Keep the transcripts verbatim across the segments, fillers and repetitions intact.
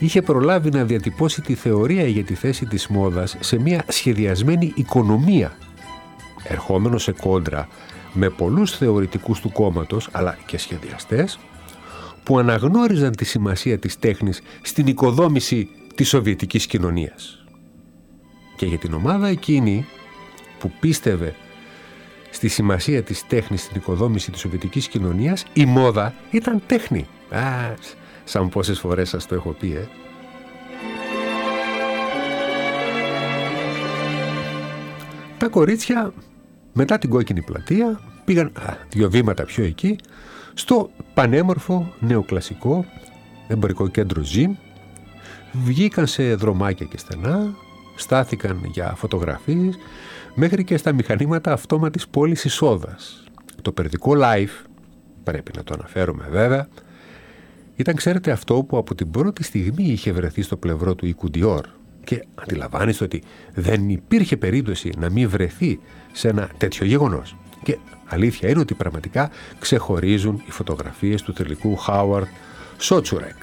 είχε προλάβει να διατυπώσει τη θεωρία για τη θέση της μόδας σε μια σχεδιασμένη οικονομία, ερχόμενος σε κόντρα με πολλούς θεωρητικούς του κόμματος, αλλά και σχεδιαστές, που αναγνώριζαν τη σημασία της τέχνης στην οικοδόμηση της σοβιετικής κοινωνίας. Και για την ομάδα εκείνη που πίστευε στη σημασία της τέχνης στην οικοδόμηση της σοβιετικής κοινωνίας, η μόδα ήταν τέχνη. Α, σαν πόσες φορές σας το έχω πει, ε. Τα κορίτσια μετά την Κόκκινη Πλατεία πήγαν α, δύο βήματα πιο εκεί στο πανέμορφο νεοκλασικό εμπορικό κέντρο Ζιμ, βγήκαν σε δρομάκια και στενά, στάθηκαν για φωτογραφίες, μέχρι και στα μηχανήματα αυτόματης πώλησης σόδας. Το περιοδικό Life, πρέπει να το αναφέρουμε βέβαια, ήταν, ξέρετε, αυτό που από την πρώτη στιγμή είχε βρεθεί στο πλευρό του οίκου Dior, και αντιλαμβάνεστε ότι δεν υπήρχε περίπτωση να μην βρεθεί σε ένα τέτοιο γεγονός. Και αλήθεια είναι ότι πραγματικά ξεχωρίζουν οι φωτογραφίες του θηλυκού Χάουαρντ Σότσουρεκ.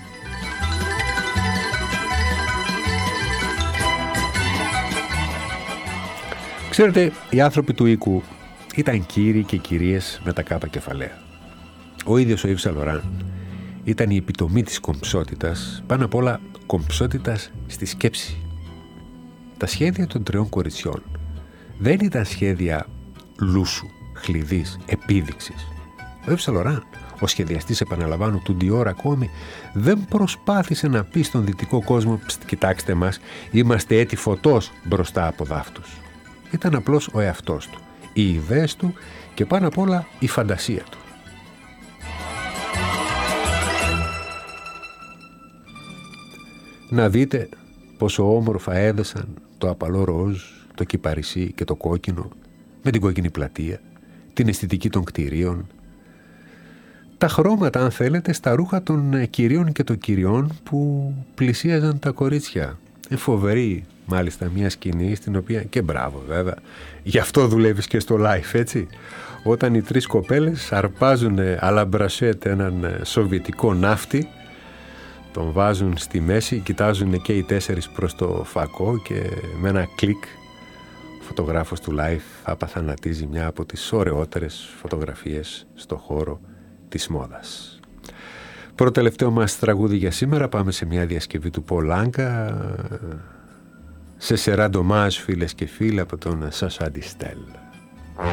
Ξέρετε, οι άνθρωποι του οίκου ήταν κύριοι και κυρίες με τα κάπα κεφαλαία. Ο ίδιος ο Ιβ Σεν Λοράν ήταν η επιτομή της κομψότητας, πάνω απ' όλα κομψότητας στη σκέψη. Τα σχέδια των τριών κοριτσιών δεν ήταν σχέδια λούσου, χλειδής, επίδειξης. Ο Ιβ Σεν Λοράν, ο σχεδιαστής, επαναλαμβάνω, του Dior, ακόμη δεν προσπάθησε να πει στον δυτικό κόσμο «Κοιτάξτε μας, είμαστε έτη φωτός μπροστά από δάφτους». Ήταν απλώς ο εαυτός του, οι ιδέες του και πάνω απ' όλα η φαντασία του. Να δείτε πόσο όμορφα έδεσαν το απαλό ροζ, το κυπαρισί και το κόκκινο με την Κόκκινη Πλατεία, την αισθητική των κτηρίων, τα χρώματα, αν θέλετε, στα ρούχα των κυρίων και των κυριών που πλησίαζαν τα κορίτσια. Είναι φοβερή μάλιστα μια σκηνή στην οποία, και μπράβο βέβαια, γι' αυτό δουλεύεις και στο Life, έτσι, όταν οι τρεις κοπέλες αρπάζουν à la brochette έναν σοβιετικό ναύτη, τον βάζουν στη μέση, κοιτάζουν και οι τέσσερις προς το φακό και με ένα κλικ ο φωτογράφος του Life απαθανατίζει μια από τις ωραιότερες φωτογραφίες στο χώρο της μόδας. Πρώτο τελευταίο μας τραγούδι για σήμερα, πάμε σε μια διασκευή του Πολ Άνκα, σε σερά ντομάζ, φίλες και φίλοι, από τον Σάσα Ντιστέλ.